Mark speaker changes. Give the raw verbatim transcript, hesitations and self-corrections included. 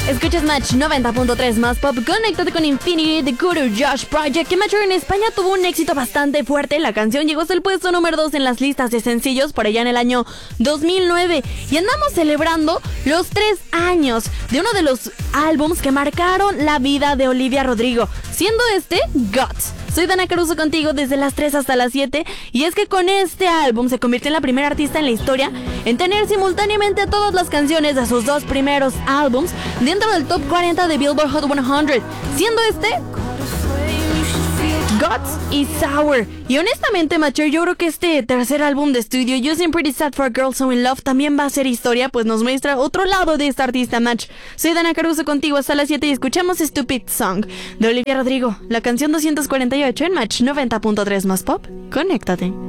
Speaker 1: Escuchas Match noventa punto tres más pop. Conéctate con Infinity, The Guru Josh Project, que Match en España tuvo un éxito bastante fuerte. La canción llegó hasta el puesto número dos en las listas de sencillos por allá en el año dos mil nueve. Y andamos celebrando los tres años de uno de los álbums que marcaron la vida de Olivia Rodrigo, siendo este Guts. Soy Dana Caruso contigo desde las tres hasta las siete. Y es que con este álbum se convirtió en la primera artista en la historia en tener simultáneamente todas las canciones de sus dos primeros álbums dentro del top cuarenta de Billboard Hot cien, siendo este Guts y Sour. Y honestamente, Macher, yo creo que este tercer álbum de estudio, Using Pretty Sad for a Girl So In Love, también va a ser historia, pues nos muestra otro lado de esta artista, Match. Soy Dana Caruso contigo hasta las siete y escuchamos Stupid Song de Olivia Rodrigo, la canción doscientos cuarenta y ocho en Match noventa punto tres más pop. Conéctate.